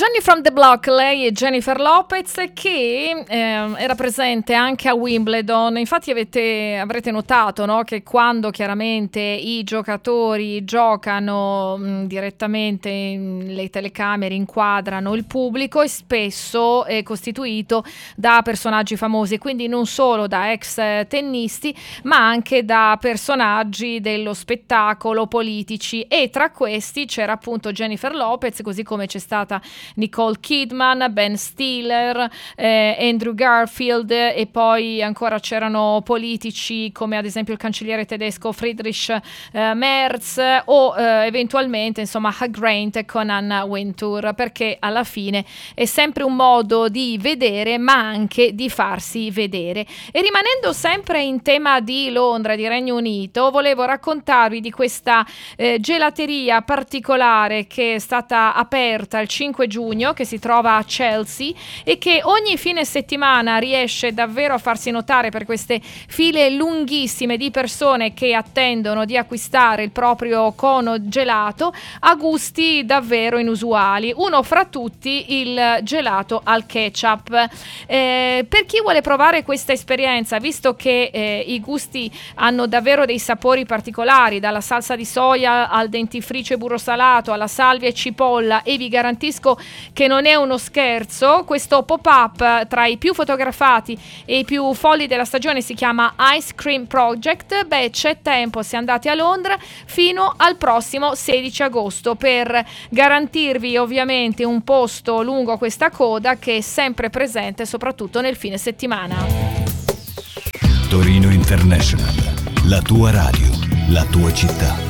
Johnny from the Block, lei è Jennifer Lopez, che era presente anche a Wimbledon. Infatti avrete notato, no, che quando chiaramente i giocatori giocano direttamente, le telecamere inquadrano il pubblico, e spesso è costituito da personaggi famosi, quindi non solo da ex tennisti ma anche da personaggi dello spettacolo, politici, e tra questi c'era appunto Jennifer Lopez, così come c'è stata Nicole Kidman, Ben Stiller, Andrew Garfield, e poi ancora c'erano politici come ad esempio il cancelliere tedesco Friedrich Merz, o eventualmente insomma Hugh Grant con Anna Wintour, perché alla fine è sempre un modo di vedere ma anche di farsi vedere. E rimanendo sempre in tema di Londra, di Regno Unito, volevo raccontarvi di questa gelateria particolare che è stata aperta il 5 giugno, che si trova a Chelsea e che ogni fine settimana riesce davvero a farsi notare per queste file lunghissime di persone che attendono di acquistare il proprio cono gelato a gusti davvero inusuali. Uno fra tutti il gelato al ketchup. Per chi vuole provare questa esperienza, visto che i gusti hanno davvero dei sapori particolari, dalla salsa di soia al dentifricio e burro salato alla salvia e cipolla, e vi garantisco che non è uno scherzo, questo pop-up tra i più fotografati e i più folli della stagione si chiama Ice Cream Project. C'è tempo, se andate a Londra, fino al prossimo 16 agosto per garantirvi ovviamente un posto lungo questa coda che è sempre presente soprattutto nel fine settimana. Torino International, la tua radio, la tua città.